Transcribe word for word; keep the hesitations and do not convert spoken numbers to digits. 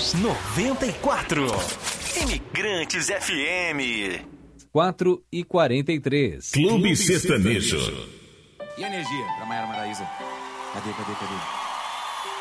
noventa e quatro. Imigrantes F M. quatro e quarenta e três. Clube Sertanejo. E a energia pra Maiara Maraíza? Cadê, cadê, cadê?